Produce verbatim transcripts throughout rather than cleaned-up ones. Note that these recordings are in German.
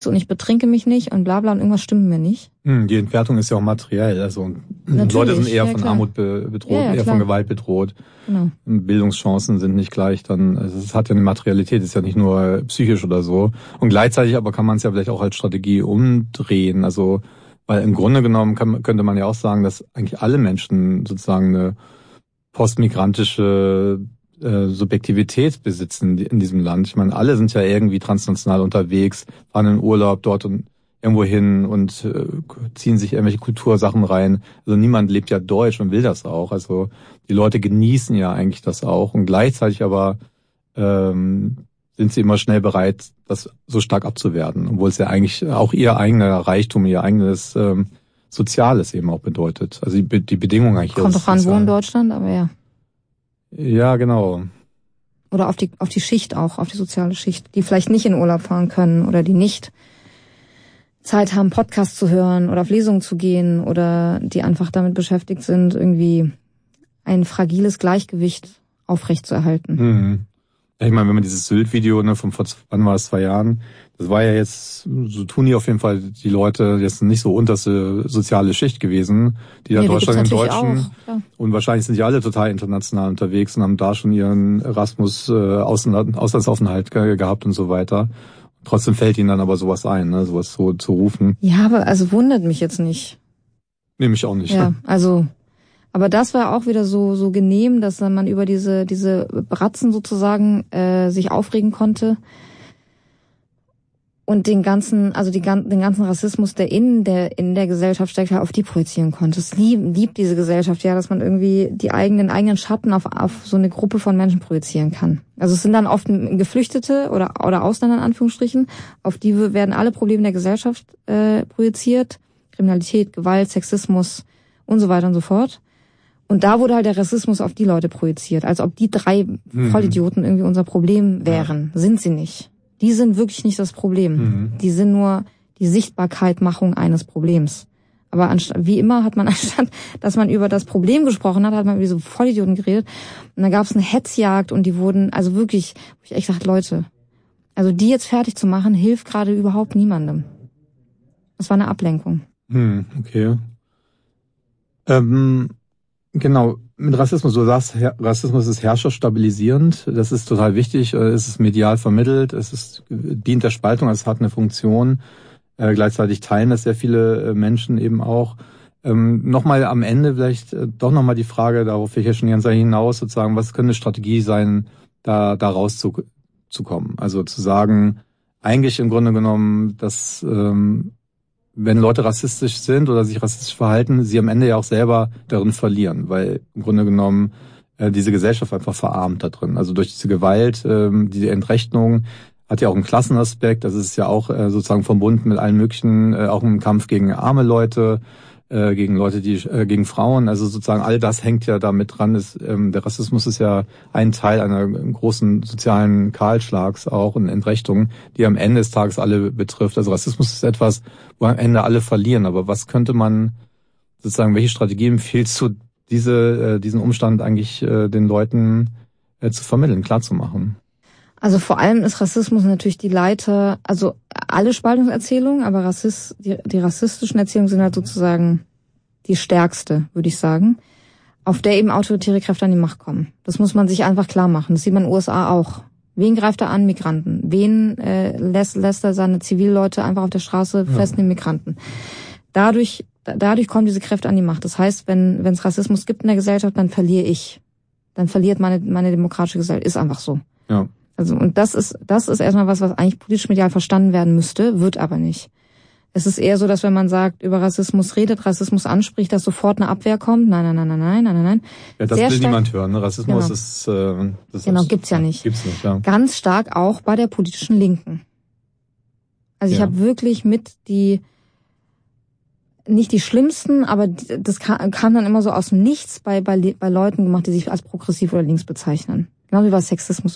und ich betrinke mich nicht und bla bla und irgendwas stimmt mir nicht. Hm, die Entwertung ist ja auch materiell. Also Natürlich, Leute sind eher ja, von klar. Armut be- bedroht, Ja, ja, eher klar. von Gewalt bedroht. Genau. Bildungschancen sind nicht gleich. Dann, also es hat ja eine Materialität, ist ja nicht nur psychisch oder so. Und gleichzeitig aber kann man es ja vielleicht auch als Strategie umdrehen. Also weil im Grunde genommen kann, könnte man ja auch sagen, dass eigentlich alle Menschen sozusagen eine postmigrantische äh, Subjektivität besitzen in diesem Land. Ich meine, alle sind ja irgendwie transnational unterwegs, fahren in Urlaub dort und irgendwo hin und äh, ziehen sich irgendwelche Kultursachen rein. Also niemand lebt ja deutsch und will das auch. Also die Leute genießen ja eigentlich das auch und gleichzeitig aber ähm, sind sie immer schnell bereit, das so stark abzuwerten, obwohl es ja eigentlich auch ihr eigener Reichtum, ihr eigenes ähm, Soziales eben auch bedeutet. Also die, die Bedingungen eigentlich. Kommt doch an, wo in Deutschland, aber ja. Ja, genau. Oder auf die auf die Schicht auch, auf die soziale Schicht, die vielleicht nicht in Urlaub fahren können oder die nicht Zeit haben, Podcasts zu hören oder auf Lesungen zu gehen oder die einfach damit beschäftigt sind, irgendwie ein fragiles Gleichgewicht aufrechtzuerhalten. Mhm. Ich meine, wenn man dieses Sylt-Video, ne, von vor, wann war es, zwei Jahren, das war ja jetzt, so tun die auf jeden Fall die Leute jetzt nicht so unterste soziale Schicht gewesen, die da Nee, Deutschland die in Deutschen auch, ja. Und wahrscheinlich sind die alle total international unterwegs und haben da schon ihren Erasmus äh, Ausland, Auslandsaufenthalt ge- gehabt und so weiter. Trotzdem fällt ihnen dann aber sowas ein, ne, sowas so zu rufen. Ja, aber also wundert mich jetzt nicht. Nehme ich auch nicht. Ja, also, aber das war auch wieder so so genehm, dass man über diese diese Bratzen sozusagen äh, sich aufregen konnte und den ganzen, also die den ganzen Rassismus, der in der in der Gesellschaft steckt, auf die projizieren konnte. Es liebt, liebt diese Gesellschaft ja, dass man irgendwie die eigenen eigenen Schatten auf auf so eine Gruppe von Menschen projizieren kann. Also es sind dann oft Geflüchtete oder oder Ausländer in Anführungsstrichen, auf die werden alle Probleme der Gesellschaft äh, projiziert, Kriminalität, Gewalt, Sexismus und so weiter und so fort. Und da wurde halt der Rassismus auf die Leute projiziert, als ob die drei Mhm. Vollidioten irgendwie unser Problem wären. Ja. Sind sie nicht. Die sind wirklich nicht das Problem. Mhm. Die sind nur die Sichtbarkeitmachung eines Problems. Aber anstatt, wie immer hat man, anstatt dass man über das Problem gesprochen hat, hat man über so Vollidioten geredet. Und dann gab es eine Hetzjagd und die wurden, also wirklich, wo ich echt dachte, Leute, also die jetzt fertig zu machen, hilft gerade überhaupt niemandem. Das war eine Ablenkung. Hm, okay. Ähm, genau, mit Rassismus, du sagst, Her- Rassismus ist herrscherstabilisierend, das ist total wichtig, äh, es ist medial vermittelt, es ist, dient der Spaltung, es hat eine Funktion, äh, gleichzeitig teilen das sehr viele äh, Menschen eben auch. Ähm, nochmal am Ende vielleicht äh, doch nochmal die Frage, darauf will ich ja schon ganz hinaus, sozusagen, was könnte eine Strategie sein, da, da rauszukommen? Also zu sagen, eigentlich im Grunde genommen, dass ähm, wenn Leute rassistisch sind oder sich rassistisch verhalten, sie am Ende ja auch selber darin verlieren, weil im Grunde genommen äh, diese Gesellschaft einfach verarmt da drin. Also durch diese Gewalt, ähm, die Entrechtung hat ja auch einen Klassenaspekt, das ist ja auch äh, sozusagen verbunden mit allen möglichen, äh, auch im Kampf gegen arme Leute, äh, gegen Leute, die äh, gegen Frauen, also sozusagen all das hängt ja damit dran. Ist, ähm, der Rassismus ist ja ein Teil einer großen sozialen Kahlschlags auch und Entrechtung, die am Ende des Tages alle betrifft. Also Rassismus ist etwas, wo am Ende alle verlieren. Aber was könnte man sozusagen, welche Strategie empfiehlst du, diese, äh, diesen Umstand eigentlich äh, den Leuten äh, zu vermitteln, klarzumachen? Also vor allem ist Rassismus natürlich die Leiter, also alle Spaltungserzählungen, aber Rassist, die, die rassistischen Erzählungen sind halt sozusagen die stärkste, würde ich sagen, auf der eben autoritäre Kräfte an die Macht kommen. Das muss man sich einfach klar machen. Das sieht man in den U S A auch. Wen greift er an? Migranten. Wen äh, lässt, lässt er seine Zivilleute einfach auf der Straße Ja. festnehmen? Migranten. Dadurch, dadurch kommen diese Kräfte an die Macht. Das heißt, wenn wenn es Rassismus gibt in der Gesellschaft, dann verliere ich. Dann verliert meine meine demokratische Gesellschaft. Ist einfach so. Ja. Also, und das ist, das ist erstmal was, was eigentlich politisch medial verstanden werden müsste, wird aber nicht. Es ist eher so, dass wenn man sagt, über Rassismus redet, Rassismus anspricht, dass sofort eine Abwehr kommt. Nein, nein, nein, nein, nein, nein, nein. Ja, das Sehr will stark, niemand hören. Ne? Rassismus Genau. ist, äh, das Genau, ist, gibt's ja nicht. Gibt's nicht, ja. Ganz stark auch bei der politischen Linken. Also ich Ja. habe wirklich mit die, nicht die schlimmsten, aber die, das kam, kam dann immer so aus dem Nichts bei, bei, bei Leuten gemacht, die sich als progressiv oder links bezeichnen. Genau wie bei Sexismus.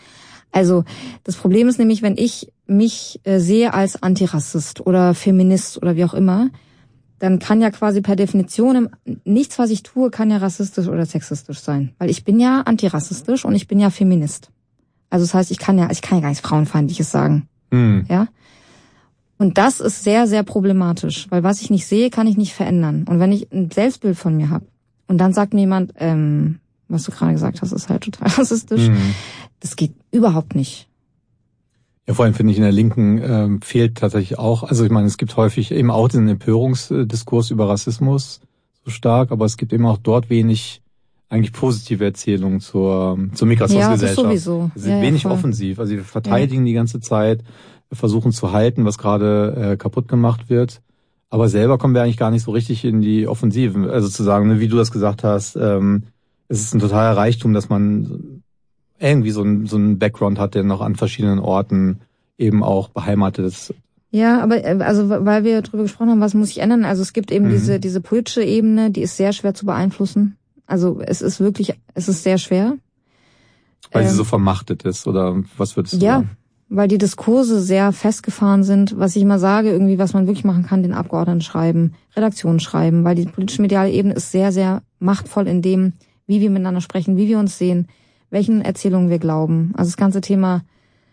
Also das Problem ist nämlich, wenn ich mich äh, sehe als Antirassist oder Feminist oder wie auch immer, dann kann ja quasi per Definition nichts, was ich tue, kann ja rassistisch oder sexistisch sein. Weil ich bin ja antirassistisch und ich bin ja Feminist. Also das heißt, ich kann ja, ich kann ja gar nichts Frauenfeindliches sagen. Hm. Ja. Und das ist sehr, sehr problematisch, weil was ich nicht sehe, kann ich nicht verändern. Und wenn ich ein Selbstbild von mir habe und dann sagt mir jemand, ähm, was du gerade gesagt hast, ist halt total rassistisch, mhm. das geht überhaupt nicht. Ja, vor allem finde ich, in der Linken ähm, fehlt tatsächlich auch, also ich meine, es gibt häufig eben auch diesen Empörungsdiskurs über Rassismus so stark, aber es gibt eben auch dort wenig eigentlich positive Erzählungen zur, zur Migrationsgesellschaft. Ja, das sowieso. Sie sind ja, wenig ja, offensiv, also wir verteidigen ja. die ganze Zeit, wir versuchen zu halten, was gerade äh, kaputt gemacht wird, aber selber kommen wir eigentlich gar nicht so richtig in die Offensive, also zu sagen, ne, wie du das gesagt hast, ähm, es ist ein totaler Reichtum, dass man irgendwie so ein, so ein Background hat, der noch an verschiedenen Orten eben auch beheimatet ist. Ja, aber also weil wir darüber gesprochen haben, was muss ich ändern? Also es gibt eben mhm. diese diese politische Ebene, die ist sehr schwer zu beeinflussen. Also es ist wirklich, es ist sehr schwer. Weil ähm, sie so vermachtet ist, oder was würdest du ja, sagen? Ja, weil die Diskurse sehr festgefahren sind. Was ich immer sage, irgendwie, was man wirklich machen kann, den Abgeordneten schreiben, Redaktionen schreiben, weil die politische mediale Ebene ist sehr, sehr machtvoll in dem, wie wir miteinander sprechen, wie wir uns sehen, welchen Erzählungen wir glauben. Also das ganze Thema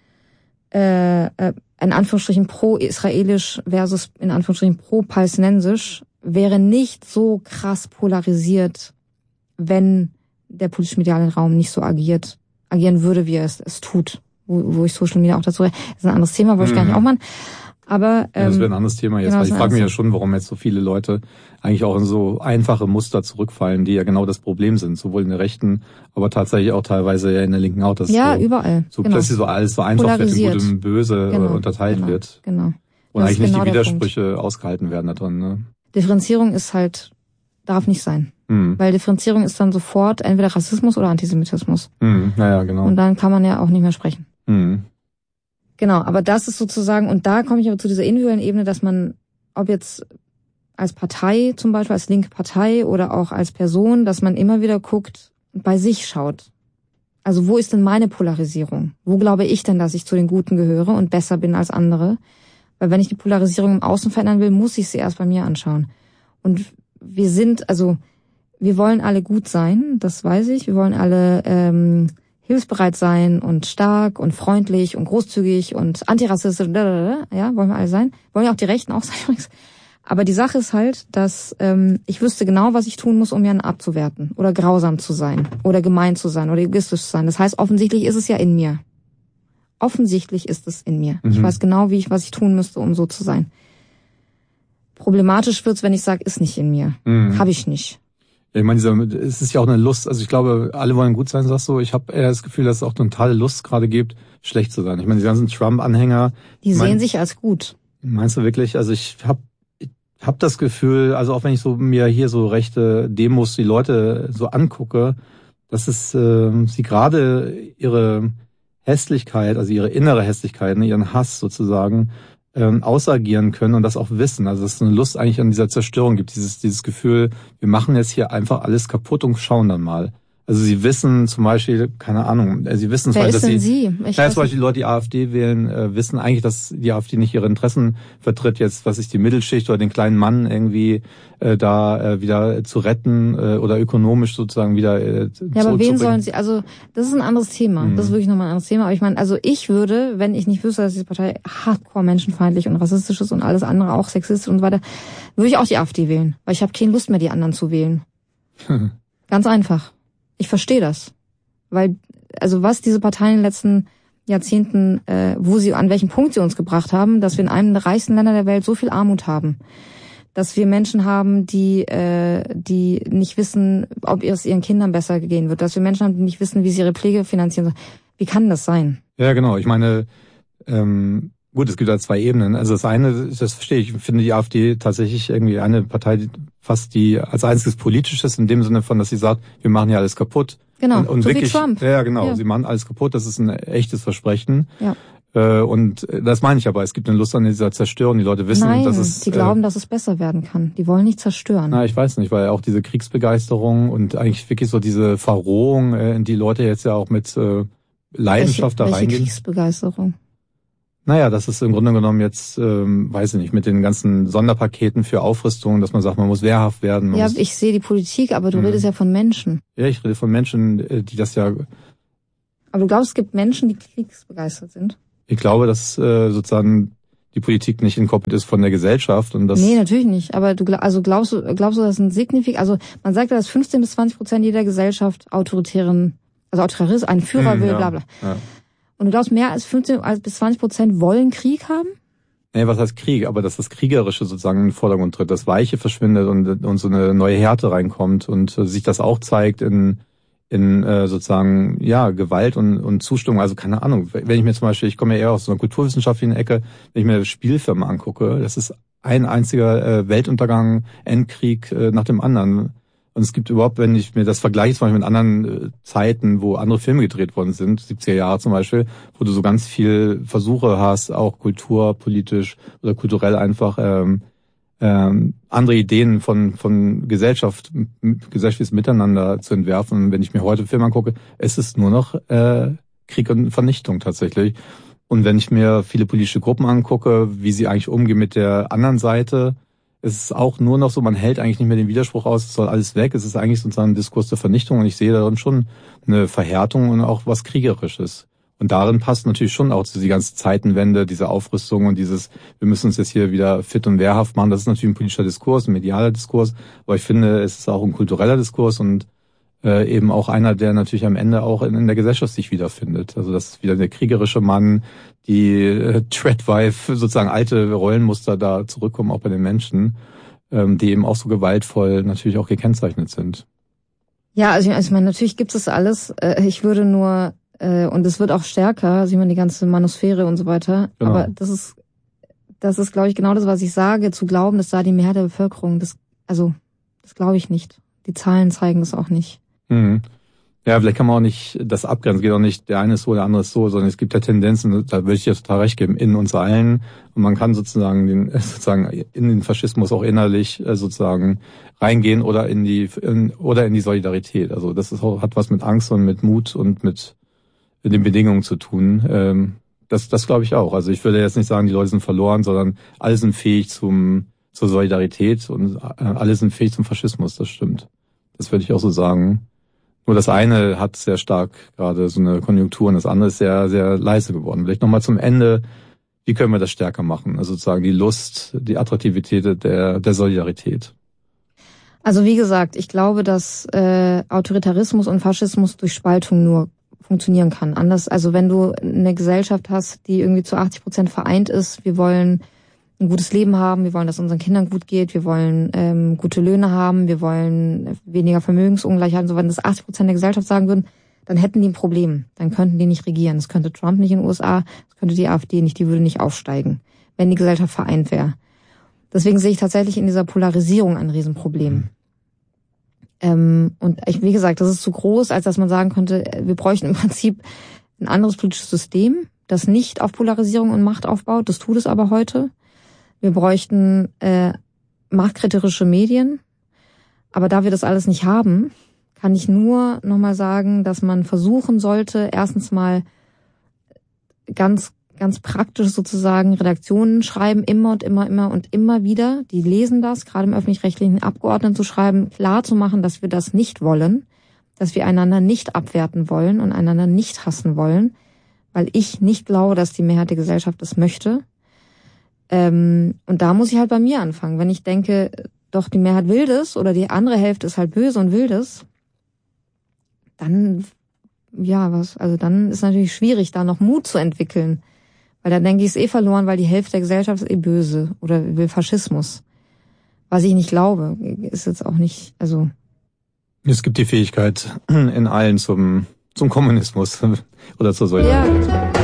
äh, äh, in Anführungsstrichen pro-israelisch versus in Anführungsstrichen pro-palästinensisch wäre nicht so krass polarisiert, wenn der politisch-mediale Raum nicht so agiert, agieren würde, wie er es, es tut. Wo, wo ich Social Media auch dazu, das ist ein anderes Thema, wollte ich gar nicht aufmachen. Aber ähm, ja, das wäre ein anderes Thema jetzt, genau, weil ich frage mich ja schon, warum jetzt so viele Leute eigentlich auch in so einfache Muster zurückfallen, die ja genau das Problem sind, sowohl in der Rechten, aber tatsächlich auch teilweise ja in der Linken auch, dass ja, so, überall. so genau. plötzlich so alles so einfach wird in Gut und Böse genau. unterteilt genau. wird. Genau. Und eigentlich nicht genau die Widersprüche ausgehalten werden da drin. Ne? Differenzierung ist halt, darf nicht sein. Hm. Weil Differenzierung ist dann sofort entweder Rassismus oder Antisemitismus. Hm. Naja, genau. Und dann kann man ja auch nicht mehr sprechen. Hm. Genau, aber das ist sozusagen, und da komme ich aber zu dieser individuellen Ebene, dass man, ob jetzt als Partei zum Beispiel, als linke Partei oder auch als Person, dass man immer wieder guckt, bei sich schaut. Also wo ist denn meine Polarisierung? Wo glaube ich denn, dass ich zu den Guten gehöre und besser bin als andere? Weil wenn ich die Polarisierung im Außen verändern will, muss ich sie erst bei mir anschauen. Und wir sind, also wir wollen alle gut sein, das weiß ich. Wir wollen alle ähm, hilfsbereit sein und stark und freundlich und großzügig und antirassistisch, ja, wollen wir alle sein. Wollen ja auch die Rechten auch sein übrigens. Aber die Sache ist halt, dass ähm, ich wüsste genau, was ich tun muss, um jemanden abzuwerten oder grausam zu sein oder gemein zu sein oder egoistisch zu sein. Das heißt, offensichtlich ist es ja in mir. Offensichtlich ist es in mir. Mhm. Ich weiß genau, wie ich, was ich tun müsste, um so zu sein. Problematisch wird's, wenn ich sage, ist nicht in mir. Mhm. Habe ich nicht. Ja, ich meine, dieser, es ist ja auch eine Lust. Also ich glaube, alle wollen gut sein, sagst du. Ich habe eher das Gefühl, dass es auch eine totale Lust gerade gibt, schlecht zu sein. Ich meine, die ganzen Trump-Anhänger. Die mein, sehen sich als gut. Meinst du wirklich? Also ich habe ich hab das Gefühl, also auch wenn ich so mir hier so rechte Demos die Leute so angucke, dass es äh, sie gerade ihre Hässlichkeit, also ihre innere Hässlichkeit, ne, ihren Hass sozusagen, ähm, ausagieren können und das auch wissen. Also dass es eine Lust eigentlich an dieser Zerstörung gibt, dieses dieses Gefühl, wir machen jetzt hier einfach alles kaputt und schauen dann mal. Also sie wissen zum Beispiel, keine Ahnung, sie wissen zwar, dass sie, sie? Ich ja, zum Beispiel die Leute, die AfD wählen, äh, wissen eigentlich, dass die AfD nicht ihre Interessen vertritt, jetzt, was ist die Mittelschicht oder den kleinen Mann irgendwie äh, da äh, wieder zu retten äh, oder ökonomisch sozusagen wieder äh, zu Ja, aber wen sollen sie, also das ist ein anderes Thema, mhm. das ist wirklich nochmal ein anderes Thema, aber ich meine, also ich würde, wenn ich nicht wüsste, dass diese Partei hardcore menschenfeindlich und rassistisch ist und alles andere auch sexistisch und so weiter, würde ich auch die AfD wählen, weil ich habe keine Lust mehr, die anderen zu wählen. Ganz einfach. Ich verstehe das. Weil, also was diese Parteien in den letzten Jahrzehnten, äh, wo sie, an welchem Punkt sie uns gebracht haben, dass wir in einem der reichsten Länder der Welt so viel Armut haben. Dass wir Menschen haben, die, äh, die nicht wissen, ob es ihren Kindern besser gehen wird. Dass wir Menschen haben, die nicht wissen, wie sie ihre Pflege finanzieren sollen. Wie kann das sein? Ja, genau. Ich meine, ähm, gut, es gibt da zwei Ebenen. Also das eine, das verstehe ich, ich finde die AfD tatsächlich irgendwie eine Partei, die fast die als einziges politisches in dem Sinne von, dass sie sagt, wir machen ja alles kaputt. Genau, und, und so wirklich, wie Trump. Ja, genau, ja. sie machen alles kaputt, das ist ein echtes Versprechen. Ja. Äh, und das meine ich aber, es gibt eine Lust an dieser Zerstörung, die Leute wissen, Nein, dass es... die glauben, äh, dass es besser werden kann. Die wollen nicht zerstören. Na, ich weiß nicht, weil auch diese Kriegsbegeisterung und eigentlich wirklich so diese Verrohung, äh, in die Leute jetzt ja auch mit äh, Leidenschaft welche, da reingehen. Welche Kriegsbegeisterung? Naja, das ist im Grunde genommen jetzt, ähm, weiß ich nicht, mit den ganzen Sonderpaketen für Aufrüstung, dass man sagt, man muss wehrhaft werden. Ja, muss, ich sehe die Politik, aber du mhm. redest ja von Menschen. Ja, ich rede von Menschen, die das ja... Aber du glaubst, es gibt Menschen, die kriegsbegeistert sind? Ich glaube, dass äh, sozusagen die Politik nicht entkoppelt ist von der Gesellschaft und das. Nee, natürlich nicht. Aber du also glaubst du, glaubst du, dass ein Signifikant, also man sagt ja, dass fünfzehn bis zwanzig Prozent jeder Gesellschaft autoritären, also Autoritarismus, einen Führer hm, will, ja, bla bla. Ja. Und du glaubst, mehr als fünfzehn bis zwanzig Prozent wollen Krieg haben? Nee, was heißt Krieg? Aber dass das Kriegerische sozusagen in den Vordergrund tritt, das Weiche verschwindet und, und so eine neue Härte reinkommt und äh, sich das auch zeigt in in äh, sozusagen ja Gewalt und, und Zustimmung. Also keine Ahnung, wenn ich mir zum Beispiel, ich komme ja eher aus so einer kulturwissenschaftlichen Ecke, wenn ich mir Spielfilme angucke, das ist ein einziger äh, Weltuntergang, Endkrieg äh, nach dem anderen. Und es gibt überhaupt, wenn ich mir das vergleiche zum Beispiel mit anderen äh, Zeiten, wo andere Filme gedreht worden sind, siebziger Jahre zum Beispiel, wo du so ganz viel Versuche hast, auch kulturpolitisch oder kulturell einfach ähm, ähm, andere Ideen von von Gesellschaft, gesellschaftliches Miteinander zu entwerfen. Und wenn ich mir heute Filme angucke, es ist nur noch äh, Krieg und Vernichtung tatsächlich. Und wenn ich mir viele politische Gruppen angucke, wie sie eigentlich umgehen mit der anderen Seite, es ist auch nur noch so, man hält eigentlich nicht mehr den Widerspruch aus, es soll alles weg. Es ist eigentlich sozusagen ein Diskurs der Vernichtung und ich sehe darin schon eine Verhärtung und auch was Kriegerisches. Und darin passt natürlich schon auch die ganze Zeitenwende, diese Aufrüstung und dieses, wir müssen uns jetzt hier wieder fit und wehrhaft machen. Das ist natürlich ein politischer Diskurs, ein medialer Diskurs, aber ich finde, es ist auch ein kultureller Diskurs und äh, eben auch einer, der natürlich am Ende auch in, in der Gesellschaft sich wiederfindet. Also das ist wieder der kriegerische Mann, die äh, Treadwife, sozusagen alte Rollenmuster da zurückkommen, auch bei den Menschen, ähm, die eben auch so gewaltvoll natürlich auch gekennzeichnet sind. Ja, also ich meine, natürlich gibt es alles. Ich würde nur und es wird auch stärker, sieht man die ganze Manosphäre und so weiter. Genau. Aber das ist, das ist, glaube ich, genau das, was ich sage, zu glauben, dass da die Mehrheit der Bevölkerung, das, also, das glaube ich nicht. Die Zahlen zeigen das auch nicht. Mhm. Ja, vielleicht kann man auch nicht das abgrenzen. Es geht auch nicht, der eine ist so, der andere ist so, sondern es gibt ja Tendenzen, da würde ich dir total recht geben, in uns allen. Und man kann sozusagen den, sozusagen in den Faschismus auch innerlich sozusagen reingehen oder in die, in, oder in die Solidarität. Also das ist auch, hat was mit Angst und mit Mut und mit den Bedingungen zu tun. Das, das glaube ich auch. Also ich würde jetzt nicht sagen, die Leute sind verloren, sondern alle sind fähig zum, zur Solidarität und alle sind fähig zum Faschismus. Das stimmt. Das würde ich auch so sagen. Nur das eine hat sehr stark gerade so eine Konjunktur und das andere ist sehr, sehr leise geworden. Vielleicht nochmal zum Ende. Wie können wir das stärker machen? Also sozusagen die Lust, die Attraktivität der, der Solidarität. Also wie gesagt, ich glaube, dass äh, Autoritarismus und Faschismus durch Spaltung nur funktionieren kann. Anders, also wenn du eine Gesellschaft hast, die irgendwie zu achtzig Prozent vereint ist, wir wollen ein gutes Leben haben, wir wollen, dass es unseren Kindern gut geht, wir wollen ähm, gute Löhne haben, wir wollen weniger Vermögensungleichheit und so, wenn das achtzig Prozent der Gesellschaft sagen würden, dann hätten die ein Problem. Dann könnten die nicht regieren. Das könnte Trump nicht in den U S A, das könnte die AfD nicht, die würde nicht aufsteigen, wenn die Gesellschaft vereint wäre. Deswegen sehe ich tatsächlich in dieser Polarisierung ein Riesenproblem. Mhm. Ähm, und ich, wie gesagt, das ist zu groß, als dass man sagen könnte, wir bräuchten im Prinzip ein anderes politisches System, das nicht auf Polarisierung und Macht aufbaut. Das tut es aber heute. Wir bräuchten äh, machtkritische Medien. Aber da wir das alles nicht haben, kann ich nur nochmal sagen, dass man versuchen sollte, erstens mal ganz ganz praktisch sozusagen Redaktionen schreiben, immer und immer, immer und immer wieder. Die lesen das, gerade im öffentlich-rechtlichen Abgeordneten zu schreiben, klar zu machen, dass wir das nicht wollen, dass wir einander nicht abwerten wollen und einander nicht hassen wollen, weil ich nicht glaube, dass die Mehrheit der Gesellschaft das möchte. Ähm, und da muss ich halt bei mir anfangen. Wenn ich denke, doch die Mehrheit will das oder die andere Hälfte ist halt böse und will das, dann, ja, was, also dann ist natürlich schwierig, da noch Mut zu entwickeln. Weil dann denke ich, ist eh verloren, weil die Hälfte der Gesellschaft ist eh böse oder will Faschismus. Was ich nicht glaube, ist jetzt auch nicht, also. Es gibt die Fähigkeit in allen zum, zum Kommunismus oder zur Solidarität. Ja.